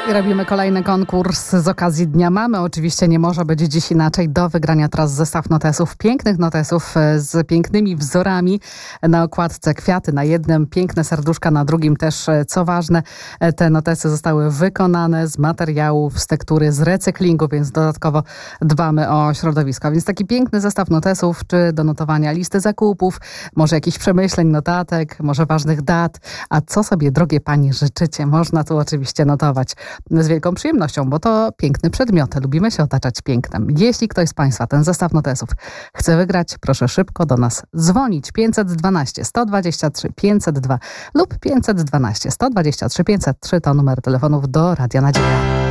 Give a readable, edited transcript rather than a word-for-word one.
I robimy kolejny konkurs z okazji Dnia Mamy. Oczywiście nie może być dziś inaczej. Do wygrania teraz zestaw notesów, pięknych notesów z pięknymi wzorami. Na okładce kwiaty, na jednym piękne serduszka, na drugim też, co ważne, te notesy zostały wykonane z materiałów, z tektury, z recyklingu, więc dodatkowo dbamy o środowisko. Więc taki piękny zestaw notesów, czy do notowania listy zakupów, może jakichś przemyśleń, notatek, może ważnych dat. A co sobie, drogie panie, życzycie? Można tu oczywiście notować. Z wielką przyjemnością, bo to piękne przedmioty. Lubimy się otaczać pięknem. Jeśli ktoś z państwa ten zestaw notesów chce wygrać, proszę szybko do nas dzwonić. 512 123 502 lub 512 123 503 to numer telefonów do Radia Nadzieja.